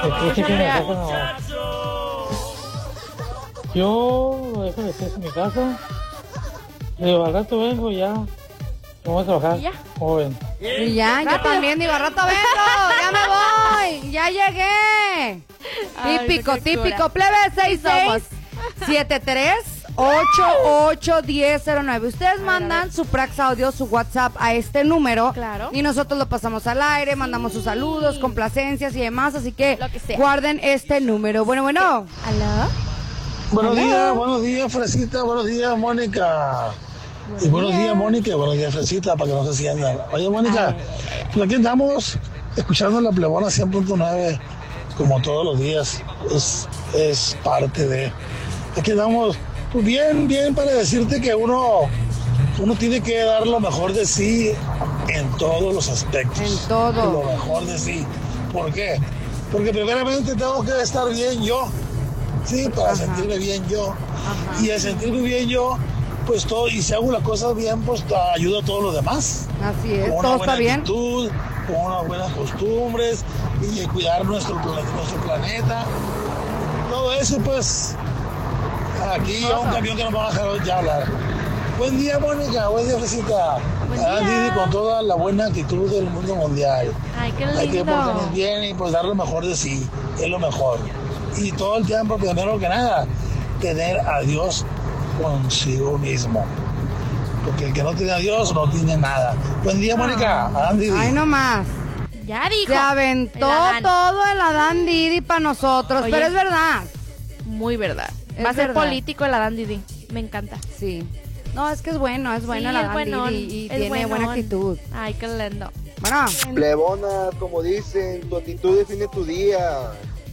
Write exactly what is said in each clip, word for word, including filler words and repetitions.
¿Qué que en mi casa no? Yo lo dejo de hacer en mi casa. Digo, al rato vengo ya. Vamos a trabajar. ¿Y ya? ¿Cómo ven? Y ya, yo también digo, al rato vengo, ya me voy, ya llegué. Ay, Típico, qué cura. típico, plebe seis seis siete tres ocho ocho uno cero cero nueve. Ustedes mandan su Prax Audio, su WhatsApp a este número. Claro. Y nosotros lo pasamos al aire, sí. Mandamos sus saludos, complacencias y demás. Así que, Lo que sea. guarden este número. Bueno, bueno. ¿Aló? Buenos Hola. días, buenos días, Fresita, buenos días, Mónica. Y buenos días, Mónica, y buenos días, Fresita, para que no se sientan. Oye, Mónica, pues aquí andamos escuchando la Plebona cien punto nueve, como todos los días. Es, es parte de... Aquí andamos, pues bien, bien, para decirte que uno, uno tiene que dar lo mejor de sí en todos los aspectos. En todo. Lo mejor de sí. ¿Por qué? Porque primeramente tengo que estar bien yo. Sí, para Ajá. sentirme bien yo. Ajá. Y al sentirme bien yo, pues todo, y si hago las cosas bien, pues ayuda a todos los demás. Así es, con una todo buena está bien. actitud, con unas buenas costumbres, y cuidar nuestro, nuestro planeta. Todo eso, pues, aquí a un camión que nos va a dejar ya hablar. Buen día, Mónica, buen día, Fresita. Didi, con toda la buena actitud del mundo mundial. Ay, qué lindo. Hay que portarnos bien y pues dar lo mejor de sí, es lo mejor. Y todo el tiempo, primero que nada, tener a Dios consigo mismo. Porque el que no tiene a Dios no tiene nada. Buen día, Mónica. Adán Didi. Ay, no más. Ya dijo. Se aventó todo el Adán Didi para nosotros, Oye, pero es verdad. Muy verdad. Es Va a ser verdad. político el Adán Didi. Me encanta. Sí. No, es que es bueno, es bueno Sí, el es Adán buenón, Didi y es tiene buenón. buena actitud. Ay, qué lindo. Bueno, Plebona, como dicen, tu actitud define tu día.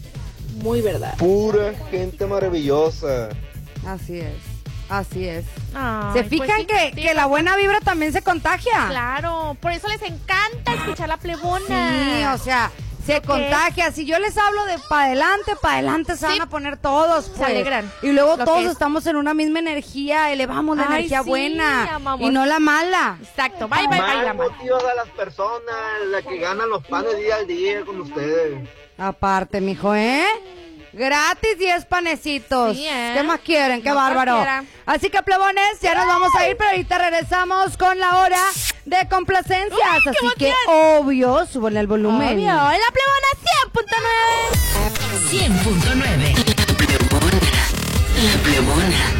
Muy verdad. Pura gente maravillosa. así es, así es. Ay, ¿Se pues fijan sí, que, sí. que la buena vibra también se contagia? Claro, por eso les encanta escuchar la Plebona. Sí, o sea, se contagia. Si yo les hablo de para adelante, para adelante se Sí. van a poner todos, Se pues. alegran. Y luego Lo todos que es. estamos en una misma energía, elevamos la Ay, energía sí, buena amamos. y no la mala. Exacto, bye, bye, bye, la Más mano. motivos a las personas, las que ganan los panes día al día con ustedes. Aparte, mijo, ¿eh? Gratis diez panecitos. Sí, ¿eh? ¿Qué más quieren? ¡Qué No bárbaro! cualquiera. Así que, plebones, ya nos vamos a ir, pero ahorita regresamos con la hora de complacencias. Uy, qué Así que, emoción. obvio, súbele el volumen. Obvio, la Plebona cien punto nueve. cien punto nueve. La Plebona. La Plebona.